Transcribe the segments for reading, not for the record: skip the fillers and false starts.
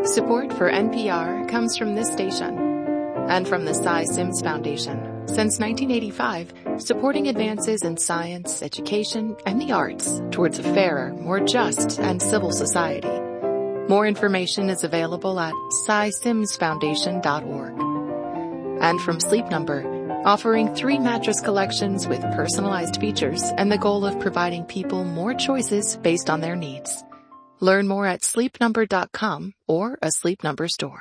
Support for NPR comes from this station and from the Cy Sims Foundation. Since 1985, supporting advances in science, education, and the arts towards a fairer, more just, and civil society. More information is available at cysimsfoundation.org. And from Sleep Number, offering 3 mattress collections with personalized features and the goal of providing people more choices based on their needs. Learn more at sleepnumber.com or a Sleep Number store.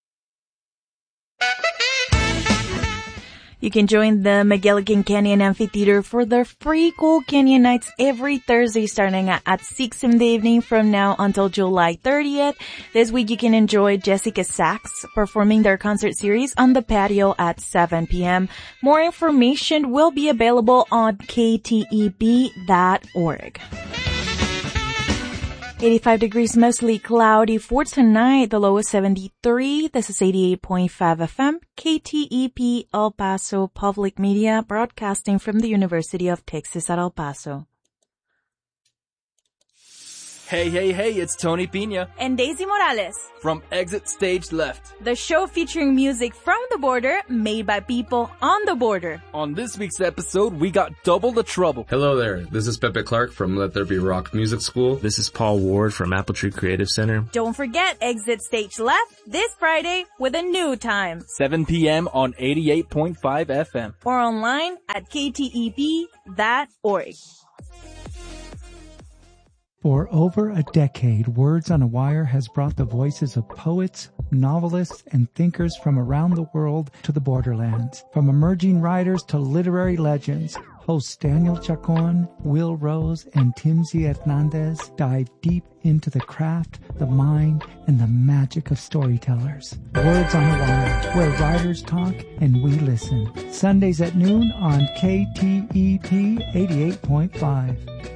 You can join the McGilligan Canyon Amphitheater for their free Cool Canyon Nights every Thursday starting at 6 in the evening from now until July 30th. This week you can enjoy Jessica Sachs performing their concert series on the patio at 7 p.m. More information will be available on kteb.org. 85 degrees, mostly cloudy for tonight. The low is 73. This is 88.5 FM, KTEP El Paso Public Media, broadcasting from the University of Texas at El Paso. Hey, it's Tony Pina. And Daisy Morales. From Exit Stage Left. The show featuring music from the border, made by people on the border. On this week's episode, we got double the trouble. Hello there, this is Pepe Clark from Let There Be Rock Music School. This is Paul Ward from Apple Tree Creative Center. Don't forget Exit Stage Left this Friday with a new time. 7 p.m. on 88.5 FM. Or online at kteb.org. For over a decade, Words on a Wire has brought the voices of poets, novelists, and thinkers from around the world to the borderlands. From emerging writers to literary legends, hosts Daniel Chacon, Will Rose, and Timsy Hernandez dive deep into the craft, the mind, and the magic of storytellers. Words on a Wire, where writers talk and we listen. Sundays at noon on KTEP 88.5.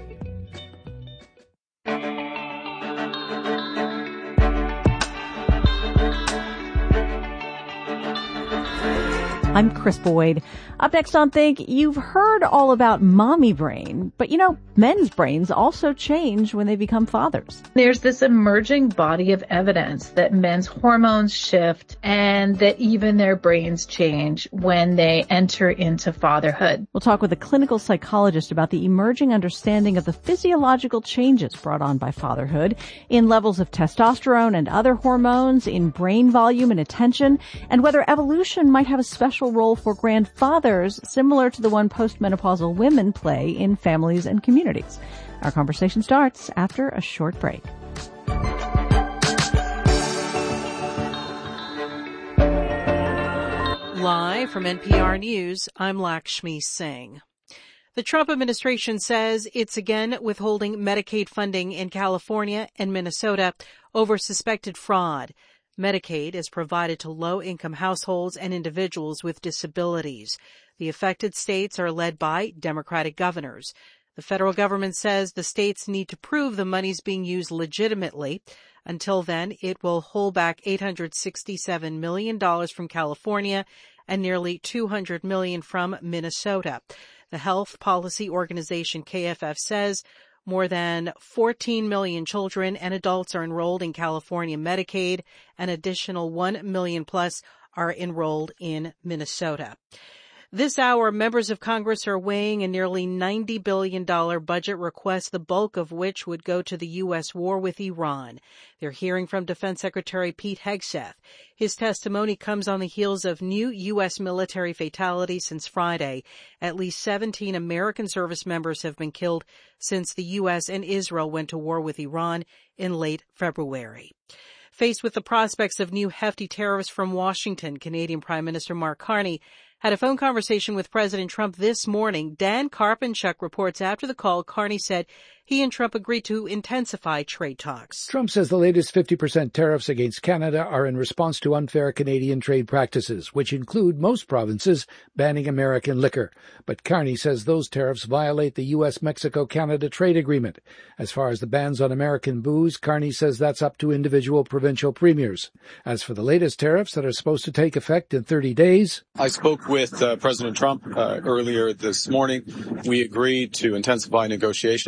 I'm Chris Boyd. Up next on Think, you've heard all about mommy brain, but you know, men's brains also change when they become fathers. There's this emerging body of evidence that men's hormones shift and that even their brains change when they enter into fatherhood. We'll talk with a clinical psychologist about the emerging understanding of the physiological changes brought on by fatherhood in levels of testosterone and other hormones, in brain volume and attention, and whether evolution might have a special role for grandfathers similar to the one postmenopausal women play in families and communities. Our conversation starts after a short break. Live from NPR News, I'm Lakshmi Singh. The Trump administration says it's again withholding Medicaid funding in California and Minnesota over suspected fraud. Medicaid is provided to low-income households and individuals with disabilities. The affected states are led by Democratic governors. The federal government says the states need to prove the money's being used legitimately. Until then, it will hold back $867 million from California and nearly $200 million from Minnesota. The health policy organization KFF says more than 14 million children and adults are enrolled in California Medicaid. An additional 1 million plus are enrolled in Minnesota. This hour, members of Congress are weighing a nearly $90 billion budget request, the bulk of which would go to the U.S. war with Iran. They're hearing from Defense Secretary Pete Hegseth. His testimony comes on the heels of new U.S. military fatalities since Friday. At least 17 American service members have been killed since the U.S. and Israel went to war with Iran in late February. Faced with the prospects of new hefty tariffs from Washington, Canadian Prime Minister Mark Carney had a phone conversation with President Trump this morning. Dan Karpenchuk reports after the call, Carney said he and Trump agreed to intensify trade talks. Trump says the latest 50% tariffs against Canada are in response to unfair Canadian trade practices, which include most provinces banning American liquor. But Carney says those tariffs violate the U.S.-Mexico-Canada trade agreement. As far as the bans on American booze, Carney says that's up to individual provincial premiers. As for the latest tariffs that are supposed to take effect in 30 days... I spoke with President Trump earlier this morning. We agreed to intensify negotiations in the coming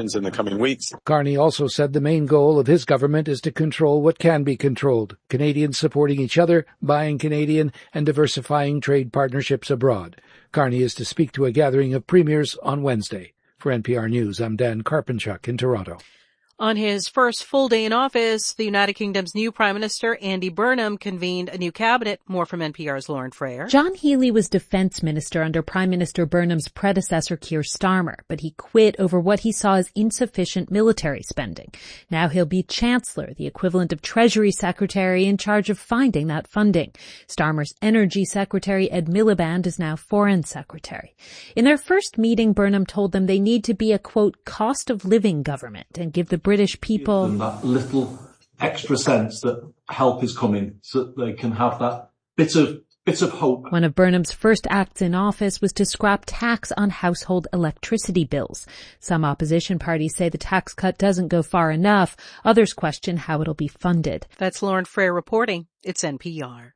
coming weeks. Carney also said the main goal of his government is to control what can be controlled, Canadians supporting each other, buying Canadian, and diversifying trade partnerships abroad. Carney is to speak to a gathering of premiers on Wednesday. For NPR News, I'm Dan Karpenchuk in Toronto. On his first full day in office, the United Kingdom's new Prime Minister, Andy Burnham, convened a new cabinet. More from NPR's Lauren Frayer. John Healey was Defense Minister under Prime Minister Burnham's predecessor, Keir Starmer, but he quit over what he saw as insufficient military spending. Now he'll be Chancellor, the equivalent of Treasury Secretary in charge of finding that funding. Starmer's Energy Secretary, Ed Miliband, is now Foreign Secretary. In their first meeting, Burnham told them they need to be a, quote, cost of living government and give the British people and that little extra sense that help is coming so that they can have that bit of hope. One of Burnham's first acts in office was to scrap tax on household electricity bills. Some opposition parties say the tax cut doesn't go far enough. Others question how it'll be funded. That's Lauren Frayer reporting. It's NPR.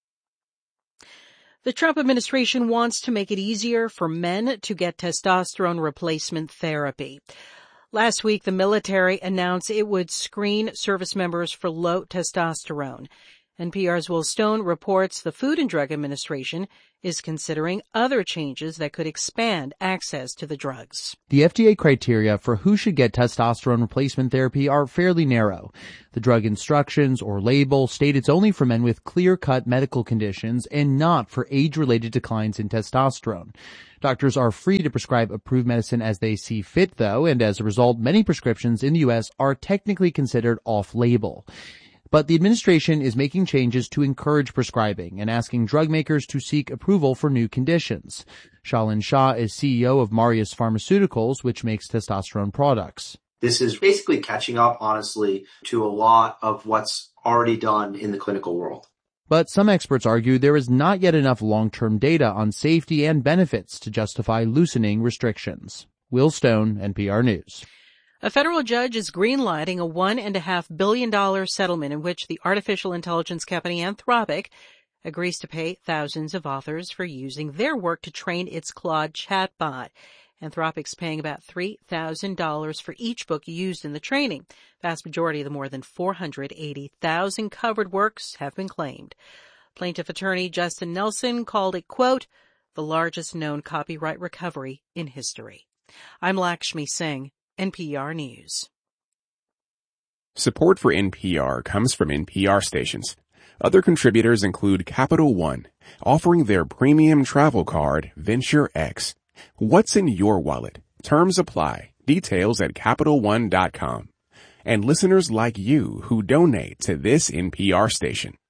The Trump administration wants to make it easier for men to get testosterone replacement therapy. Last week, the military announced it would screen service members for low testosterone. NPR's Will Stone reports the Food and Drug Administration is considering other changes that could expand access to the drugs. The FDA criteria for who should get testosterone replacement therapy are fairly narrow. The drug instructions or label state it's only for men with clear-cut medical conditions and not for age-related declines in testosterone. Doctors are free to prescribe approved medicine as they see fit, though, and as a result, many prescriptions in the U.S. are technically considered off-label. But the administration is making changes to encourage prescribing and asking drug makers to seek approval for new conditions. Shalin Shah is CEO of Marius Pharmaceuticals, which makes testosterone products. This is basically catching up, honestly, to a lot of what's already done in the clinical world. But some experts argue there is not yet enough long-term data on safety and benefits to justify loosening restrictions. Will Stone, NPR News. A federal judge is greenlighting a $1.5 billion settlement in which the artificial intelligence company Anthropic agrees to pay thousands of authors for using their work to train its Claude chatbot. Anthropic's paying about $3,000 for each book used in the training. The vast majority of the more than 480,000 covered works have been claimed. Plaintiff attorney Justin Nelson called it, quote, the largest known copyright recovery in history. I'm Lakshmi Singh, NPR News. Support for NPR comes from NPR stations. Other contributors include Capital One, offering their premium travel card, Venture X. What's in your wallet? Terms apply. Details at CapitalOne.com. And listeners like you who donate to this NPR station.